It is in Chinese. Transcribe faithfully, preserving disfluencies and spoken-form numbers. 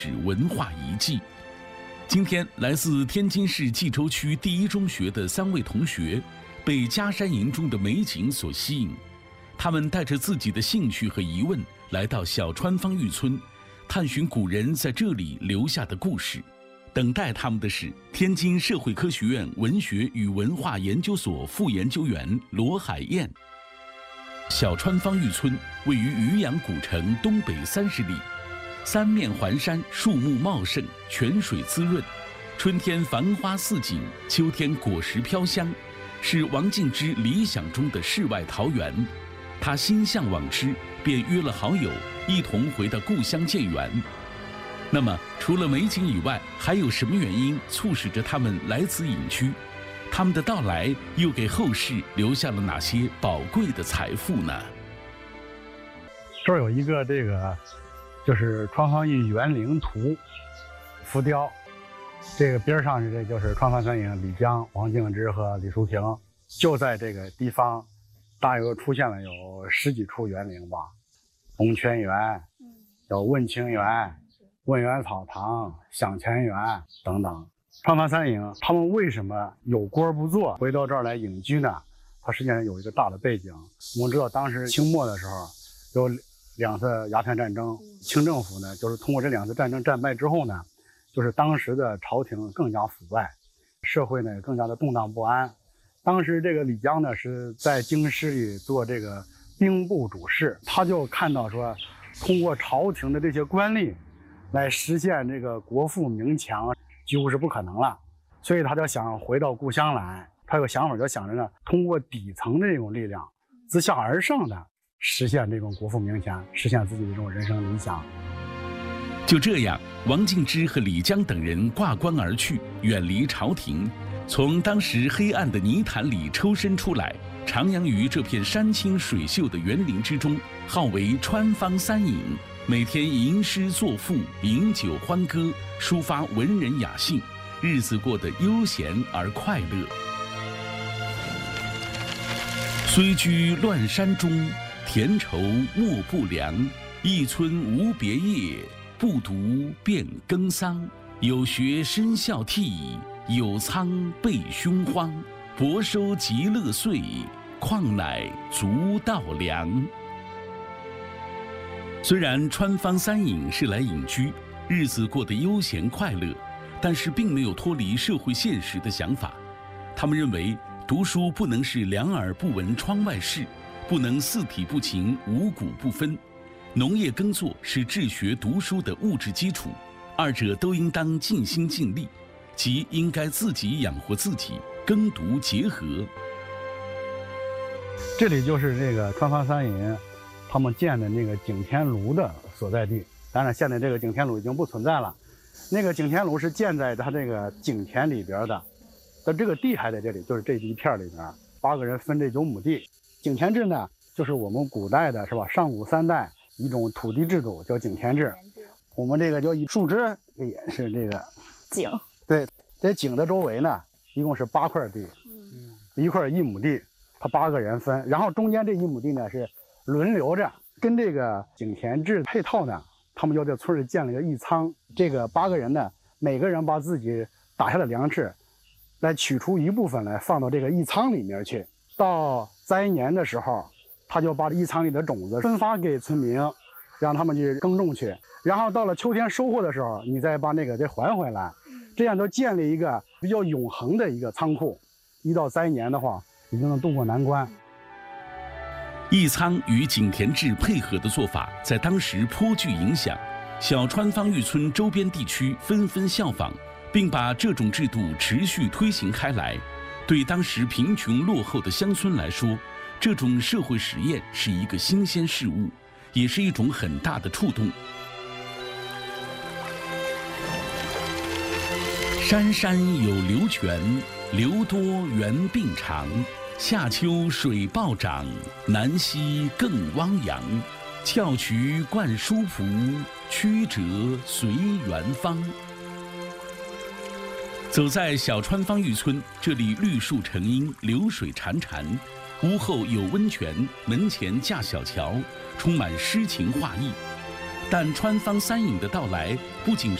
文化遗迹。今天，来自天津市蓟州区第一中学的三位同学，被夹山营中的美景所吸引。他们带着自己的兴趣和疑问，来到小川芳玉村，探寻古人在这里留下的故事。等待他们的是天津社会科学院文学与文化研究所副研究员罗海燕。小川芳玉村位于渔阳古城东北三十里，三面环山，树木茂盛，泉水滋润，春天繁花似锦，秋天果实飘香，是王静之理想中的世外桃源。他心向往之，便约了好友一同回到故乡建园。那么，除了美景以外，还有什么原因促使着他们来此隐居？他们的到来又给后世留下了哪些宝贵的财富呢？ 这儿有一个这个，就是川芳玉园林图浮雕，这个边上是这就是川芳三影李江、王静之和李淑萍，就在这个地方，大约出现了有十几处园林吧，红泉园，有问清园、问园草堂、享前园等等。川芳三影他们为什么有锅不做，回到这儿来隐居呢？它实际上有一个大的背景。我们知道当时清末的时候有两次鸦片战争，清政府呢就是通过这两次战争战败之后呢，就是当时的朝廷更加腐败，社会呢更加的动荡不安。当时这个李江呢是在京师里做这个兵部主事，他就看到说，通过朝廷的这些官吏来实现这个国富民强几乎是不可能了，所以他就想回到故乡来。他有个想法，就想着呢，通过底层的这种力量，自下而上的实现这种国富民强，实现自己的这种人生理想。 就这样，王静之和李江等人挂冠而去，远离朝廷，从当时黑暗的泥潭里抽身出来，徜徉于这片山清水秀的园林之中，号为川芳三影。每天吟诗作赋，饮酒欢歌，抒发文人雅兴，日子过得悠闲而快乐。虽居乱山中，田畴莫不良。一村无别业，不独便耕桑。有学身孝悌，有仓备凶荒。薄收极乐岁，况乃足道良。虽然川芳三影是来隐居，日子过得悠闲快乐，但是并没有脱离社会现实的想法。他们认为，读书不能是两耳不闻窗外事，不能四体不勤，五谷不分。农业耕作是治学读书的物质基础，二者都应当尽心尽力，即应该自己养活自己，耕读结合。 这里就是这个川芳三影他们建的那个景天炉的所在地。当然，现在这个景天炉已经不存在了。那个景天炉是建在它这个景田里边的，但这个地还在这里，就是这一片里边，八个人分这九亩地。景田制呢，就是我们古代的是吧，上古三代一种土地制度，叫景田制。我们这个叫树枝，这也是这个景。 对，这景的周围呢，一共是八块地，嗯，一块一亩地，他八个人分，然后中间这一亩地呢是轮流着，跟这个景田制配套呢，他们就在村里建了一个义仓。这个八个人呢，每个人把自己打下的粮食，来取出一部分来放到这个义仓里面去。到灾年的时候，他就把义仓里的种子分发给村民，让他们去耕种去。然后到了秋天收获的时候，你再把那个再还回来，这样就建立一个比较永恒的一个仓库。一到灾年的话，你就能渡过难关。 义仓与景田制配合的做法，在当时颇具影响，小川芳玉村周边地区纷纷效仿，并把这种制度持续推行开来。对当时贫穷落后的乡村来说，这种社会实验是一个新鲜事物，也是一种很大的触动。山山有流泉，流多源并长。夏秋水暴涨，南溪更汪洋。翘渠灌疏蒲，曲折随园芳。走在小川芳玉村，这里绿树成荫，流水潺潺，屋后有温泉，门前架小桥，充满诗情画意。 但川方三引的到来不仅